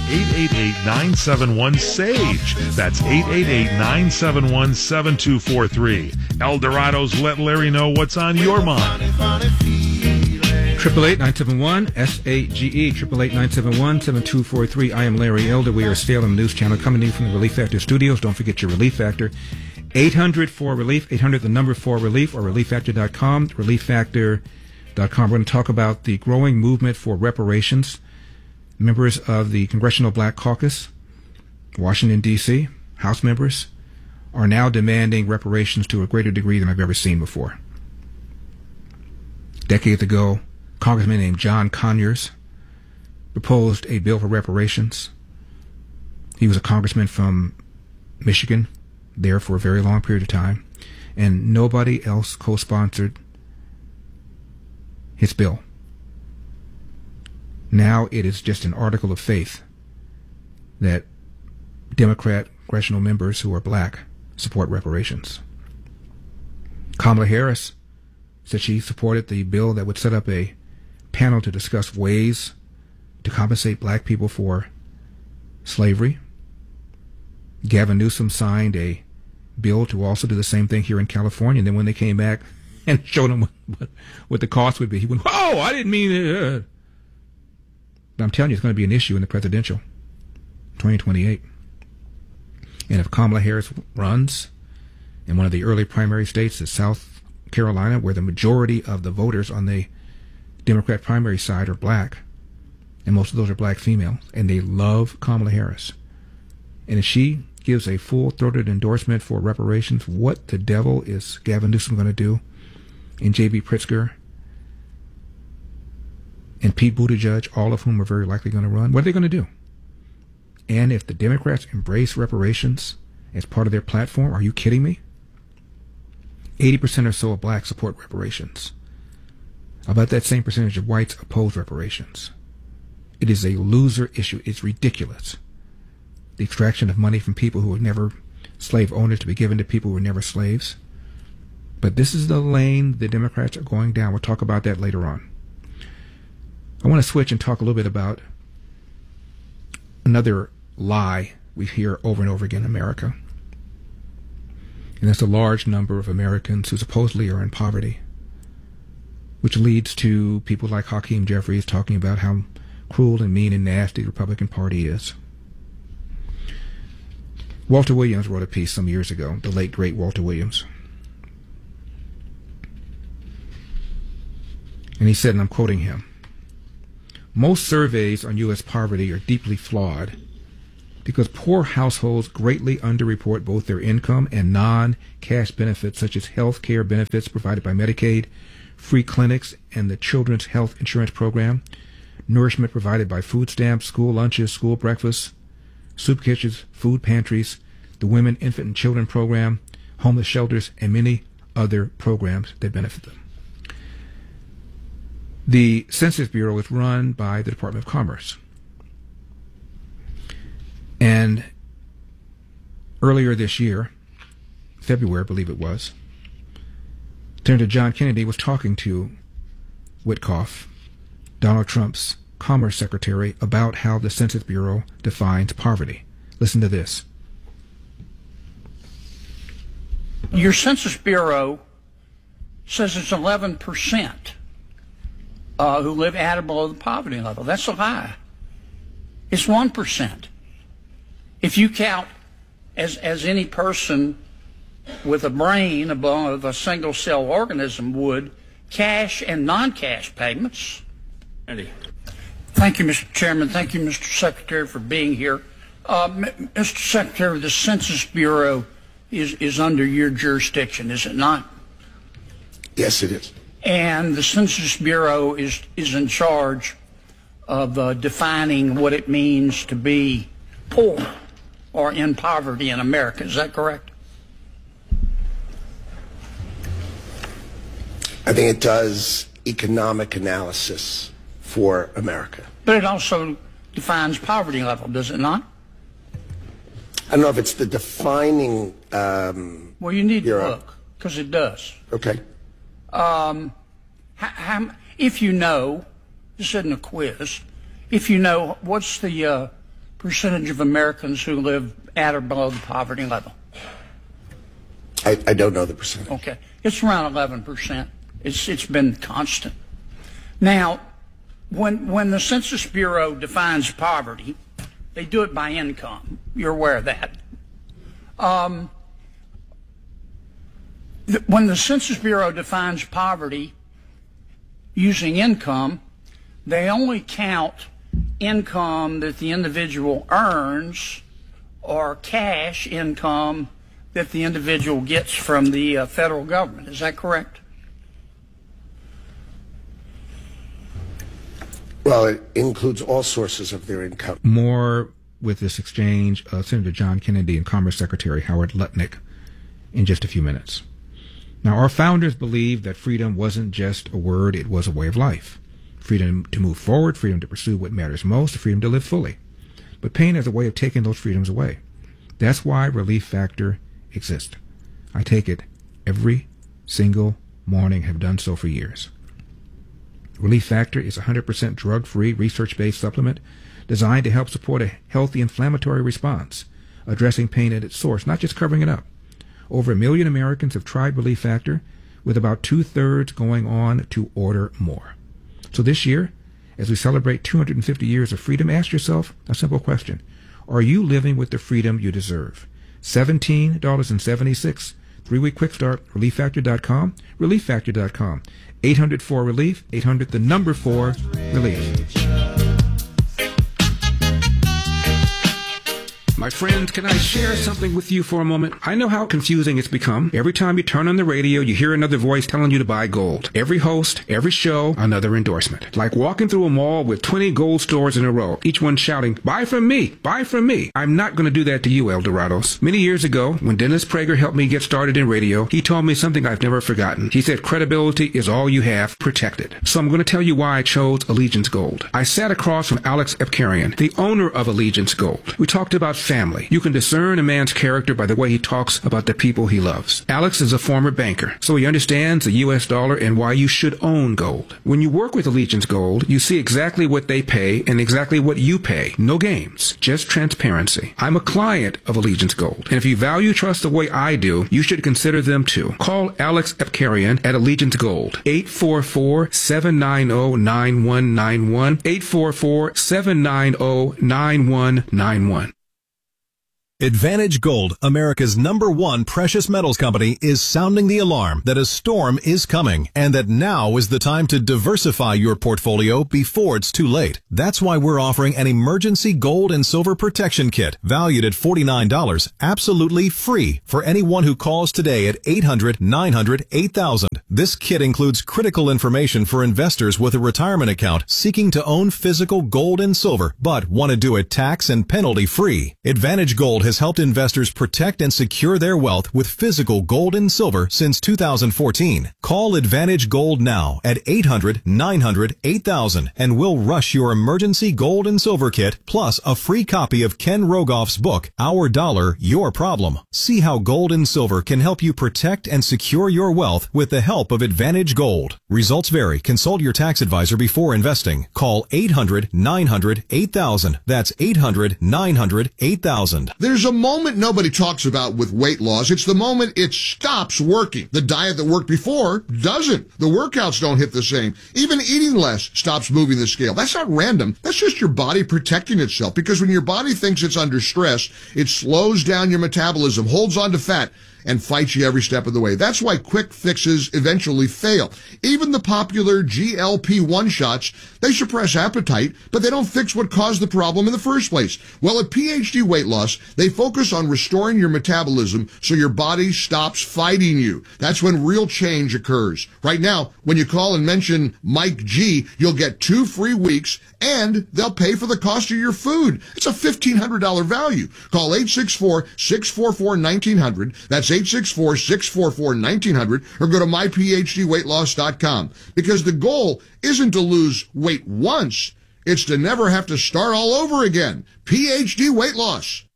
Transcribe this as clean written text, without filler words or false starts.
888-971-SAGE. That's 888-971-7243. El Dorado's Let Larry Know What's on Your Mind. 888-971-SAGE, 888-971-7243. I am Larry Elder. We are Salem News Channel coming in from the Relief Factor studios. Don't forget your Relief Factor. 800-4RELIEF, 800 the number 4RELIEF, or ReliefFactor.com, ReliefFactor.com. We're going to talk about the growing movement for reparations. Members of the Congressional Black Caucus, Washington, D.C., House members, are now demanding reparations to a greater degree than I've ever seen before. Decades ago, a congressman named John Conyers proposed a bill for reparations. He was a congressman from Michigan, there for a very long period of time, and nobody else co-sponsored his bill. Now it is just an article of faith that Democrat congressional members who are black support reparations. Kamala Harris said she supported the bill that would set up a panel to discuss ways to compensate black people for slavery. Gavin Newsom signed a bill to also do the same thing here in California. And then when they came back and showed him what the cost would be, he went, "Oh, I didn't mean it." But I'm telling you, it's going to be an issue in the presidential 2028. And if Kamala Harris runs in one of the early primary states is South Carolina, where the majority of the voters on the Democrat primary side are black, and most of those are black females, and they love Kamala Harris. And if she gives a full-throated endorsement for reparations, what the devil is Gavin Newsom going to do? And J.B. Pritzker and Pete Buttigieg, all of whom are very likely going to run, what are they going to do? And if the Democrats embrace reparations as part of their platform, are you kidding me? 80% or so of blacks support reparations. About that same percentage of whites oppose reparations. It is a loser issue. It's ridiculous. The extraction of money from people who were never slave owners to be given to people who were never slaves. But this is the lane the Democrats are going down. We'll talk about that later on. I want to switch and talk a little bit about another lie we hear over and over again in America. And that's a large number of Americans who supposedly are in poverty, which leads to people like Hakeem Jeffries talking about how cruel and mean and nasty the Republican Party is. Walter Williams wrote a piece some years ago, the late, great Walter Williams. And he said, and I'm quoting him, "Most surveys on U.S. poverty are deeply flawed because poor households greatly underreport both their income and non-cash benefits such as health care benefits provided by Medicaid, free clinics and the Children's Health Insurance Program, nourishment provided by food stamps, school lunches, school breakfasts, soup kitchens, food pantries, the Women, Infant, and Children Program, homeless shelters, and many other programs that benefit them." The Census Bureau is run by the Department of Commerce. And earlier this year, February, I believe it was, Senator John Kennedy was talking to Witkoff, Donald Trump's Commerce Secretary, about how the Census Bureau defines poverty. Listen to this. Your Census Bureau says it's 11% who live at or below the poverty level. That's a lie. It's 1%. If you count as any person with a brain above a single cell organism would, cash and non-cash payments. Andy. Thank you, Mr. Chairman. Thank you, Mr. Secretary, for being here. Mr. Secretary, the Census Bureau is under your jurisdiction, is it not? Yes, it is. And the Census Bureau is in charge of defining what it means to be poor or in poverty in America. Is that correct? I think it does economic analysis for America. But it also defines poverty level, does it not? I don't know if it's the defining well, you need to look, because it does. Okay. If you know, this isn't a quiz, if you know, what's the percentage of Americans who live at or below the poverty level? I don't know the percentage. Okay. It's around 11%. It's been constant. Now, when the Census Bureau defines poverty, they do it by income. You're aware of that. When the Census Bureau defines poverty using income, they only count income that the individual earns or cash income that the individual gets from the federal government. Is that correct? Well, it includes all sources of their income. More with this exchange, Senator John Kennedy and Commerce Secretary Howard Lutnick in just a few minutes. Now, our founders believed that freedom wasn't just a word, it was a way of life. Freedom to move forward, freedom to pursue what matters most, freedom to live fully. But pain has a way of taking those freedoms away. That's why Relief Factor exists. I take it every single morning, have done so for years. Relief Factor is a 100% drug-free, research-based supplement designed to help support a healthy inflammatory response, addressing pain at its source, not just covering it up. Over 1 million Americans have tried Relief Factor, with about 2/3 going on to order more. So this year, as we celebrate 250 years of freedom, ask yourself a simple question. Are you living with the freedom you deserve? $17.76. 3-week quick start, ReliefFactor.com, ReliefFactor.com. 800-4-RELIEF, 800-4-RELIEF. My friends, can I share something with you for a moment? I know how confusing it's become. Every time you turn on the radio, you hear another voice telling you to buy gold. Every host, every show, another endorsement. Like walking through a mall with 20 gold stores in a row, each one shouting, buy from me, buy from me. I'm not going to do that to you, El Dorados. Many years ago, when Dennis Prager helped me get started in radio, he told me something I've never forgotten. He said, credibility is all you have, protect it. So I'm going to tell you why I chose Allegiance Gold. I sat across from Alex Epkarian, the owner of Allegiance Gold. We talked about family. You can discern a man's character by the way he talks about the people he loves. Alex is a former banker, so he understands the U.S. dollar and why you should own gold. When you work with Allegiance Gold, you see exactly what they pay and exactly what you pay. No games, just transparency. I'm a client of Allegiance Gold, and if you value trust the way I do, you should consider them too. Call Alex Epkarian at Allegiance Gold, 844-790-9191, 844-790-9191. Advantage Gold, America's #1 precious metals company, is sounding the alarm that a storm is coming and that now is the time to diversify your portfolio before it's too late. That's why we're offering an emergency gold and silver protection kit valued at $49, absolutely free for anyone who calls today at 800-900-8000. This kit includes critical information for investors with a retirement account seeking to own physical gold and silver but want to do it tax and penalty free. Advantage Gold has helped investors protect and secure their wealth with physical gold and silver since 2014. Call Advantage Gold now at 800-900-8000 and we'll rush your emergency gold and silver kit plus a free copy of Ken Rogoff's book, Our Dollar, Your Problem. See how gold and silver can help you protect and secure your wealth with the help of Advantage Gold. Results vary. Consult your tax advisor before investing. Call 800-900-8000. That's 800-900-8000. There's a moment nobody talks about with weight loss. It's the moment it stops working. The diet that worked before doesn't. The workouts don't hit the same. Even eating less stops moving the scale. That's not random. That's just your body protecting itself, because when your body thinks it's under stress, it slows down your metabolism, holds on to fat, and fights you every step of the way. That's why quick fixes eventually fail. Even the popular GLP-1 shots, they suppress appetite, but they don't fix what caused the problem in the first place. Well, at PhD Weight Loss, they focus on restoring your metabolism so your body stops fighting you. That's when real change occurs. Right now, when you call and mention Mike G, you'll get 2 free weeks, and they'll pay for the cost of your food. It's a $1,500 value. Call 864-644-1900. That's 864-644-1900, or go to myphdweightloss.com. Because the goal isn't to lose weight once, it's to never have to start all over again. PhD Weight Loss.